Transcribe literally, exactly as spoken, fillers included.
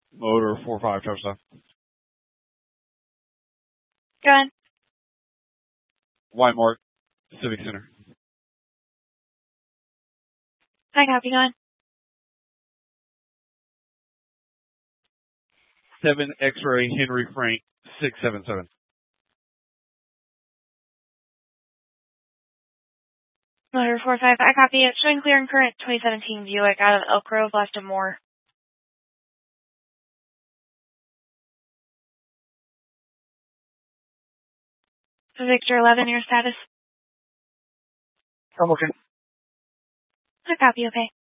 Motor four five, touchdown. Go ahead. White Mark, Civic Center. Hi, copy, go on. seven X-ray Henry Frank, six seven seven. Motor four five, I copy it. Showing clear and current twenty seventeen Buick out of Elk Grove, left of Moore. Victor eleven, your status? I'm okay. I copy, okay.